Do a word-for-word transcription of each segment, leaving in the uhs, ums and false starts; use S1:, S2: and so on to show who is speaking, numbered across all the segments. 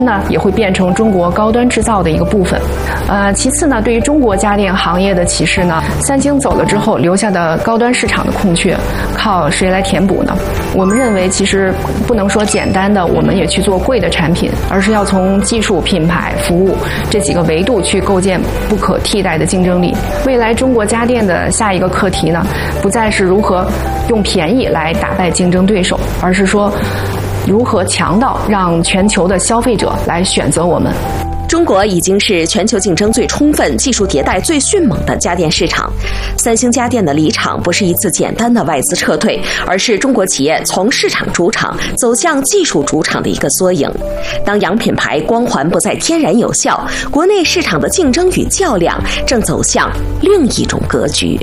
S1: 呢也会变成中国高端制造的一个部分。呃，其次呢，对于中国家电行业的歧视呢，三星走了之后留下的高端市场的空缺，靠谁来填补呢？我们认为，其实不能说简单的我们也去做贵的产品，而是要从技术、品牌、服务这几个维度去构建不可替代的竞争力。未来中国家电的下一个课题呢，不再是如何用便宜来打败竞争对手，而是说如何强到让全球的消费者来选择我们。
S2: 中国已经是全球竞争最充分、技术迭代最迅猛的家电市场。三星家电的离场不是一次简单的外资撤退，而是中国企业从市场主场走向技术主场的一个缩影。当洋品牌光环不再天然有效，国内市场的竞争与较量正走向另一种格局。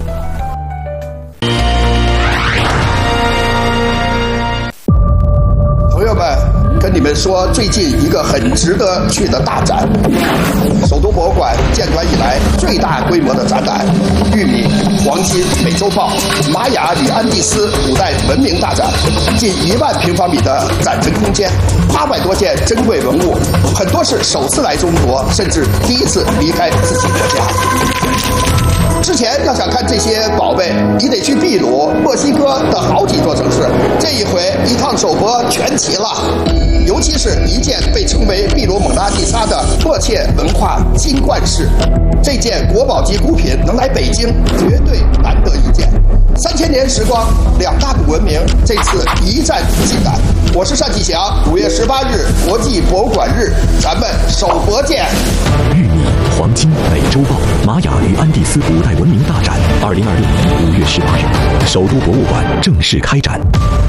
S3: 朋友们，跟你们说最近一个很值得去的大展，首都博物馆建馆以来最大规模的展览——玉米、黄金、美洲豹、玛雅与安第斯古代文明大展，近一万平方米的展陈空间，八百多件珍贵文物，很多是首次来中国，甚至第一次离开自己国家。之前要想看这些宝贝，你得去秘鲁、墨西哥的好几座城市。这一回一趟首博全齐了，尤其是一件被称为秘鲁蒙娜丽莎的迫切文化金冠饰，这件国宝级古品能来北京，绝对难得一见。三千年时光，两大古文明这次一战尽展。我是单霁翔，五月十八日国际博物馆日，咱们首博见。
S4: 玉米、黄金、美洲豹、玛雅与安第斯古代文明大展，二零二六年五月十八日，首都博物馆正式开展。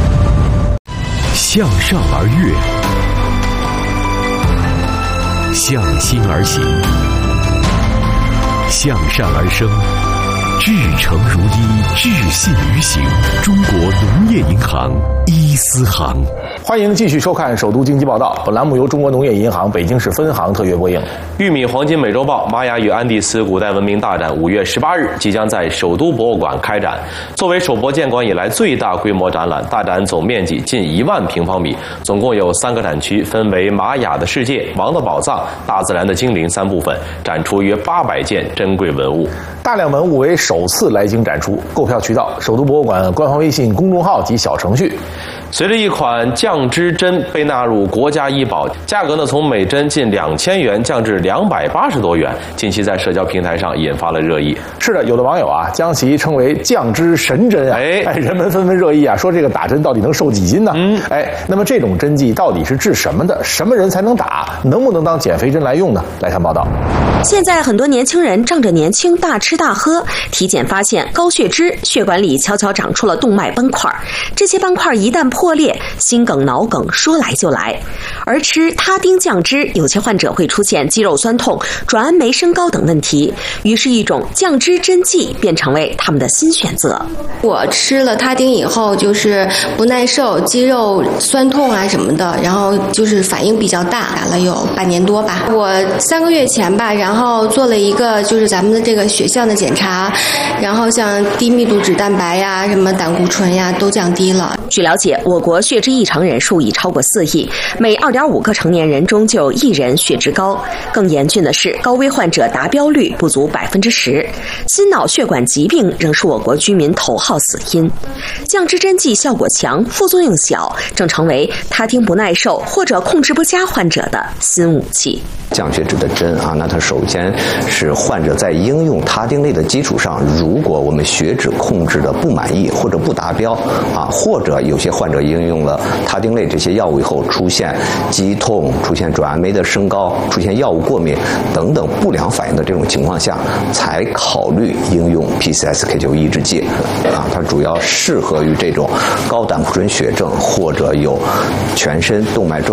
S4: 向上而跃，向心而行，向善而生，至诚如一，至信于行。中国农业银行伊思行。
S5: 欢迎继续收看《首都经济报道》，本栏目由中国农业银行北京市分行特约播映。
S6: 玉米、黄金、美洲豹、玛雅与安第斯古代文明大展五月十八日即将在首都博物馆开展。作为首博建馆以来最大规模展览，大展总面积近一万平方米，总共有三个展区，分为玛雅的世界、王的宝藏、大自然的精灵三部分，展出约八百件珍贵文物。
S5: 大量文物为首次来京展出，购票渠道：首都博物馆官方微信公众号及小程序。
S6: 随着一款酱汁针被纳入国家医保，价格呢从每针近两千元降至两百八十多元，近期在社交平台上引发了热议。
S5: 是的，有的网友啊将其称为酱汁神针啊，哎哎，人们纷纷热议啊，说这个打针到底能瘦几斤呢？嗯，哎，那么这种针剂到底是治什么的？什么人才能打？能不能当减肥针来用呢？来看报道。
S2: 现在很多年轻人仗着年轻大吃大喝，体检发现高血脂，血管里悄悄长出了动脉斑块，这些斑块一旦破裂，心梗、脑梗说来就来。而吃他汀酱汁，有些患者会出现肌肉酸痛、转氨酶升高等问题，于是一种酱汁针剂便成为他们的新选择。
S7: 我吃了他汀以后，就是不耐受、肌肉酸痛啊什么的，然后就是反应比较大，打了有半年多吧。我三个月前吧，然后做了一个就是咱们的这个血项的检查，然后像低密度脂蛋白呀、什么胆固醇呀都降低了。
S2: 据了解，我国血脂异常人数已超过四亿，每 二点五个成年人中就有一人血脂高。更严峻的是，高危患者达标率不足百分之十，心脑血管疾病仍是我国居民头号死因。降脂针剂效果强，副作用小，正成为他汀不耐受或者控制不佳患者的新武器。
S8: 降血脂的针啊，那它首先是患者在应用他汀类的基础上，如果我们血脂控制的不满意或者不达标啊，或者有些患者应用了他汀类这些药物以后出现肌痛、出现转氨酶的升高、出现药物过敏等等不良反应的这种情况下，才考虑应用 P C S K 九 抑制剂啊，它主要适合于这种高胆固醇血症或者有全身动脉粥